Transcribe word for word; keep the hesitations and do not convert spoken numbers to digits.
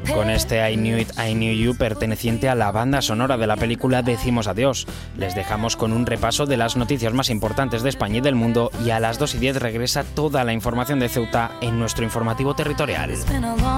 Con este I Knew It, I Knew You perteneciente a la banda sonora de la película Decimos Adiós. Les dejamos con un repaso de las noticias más importantes de España y del mundo, y a las dos y diez regresa toda la información de Ceuta en nuestro informativo territorial.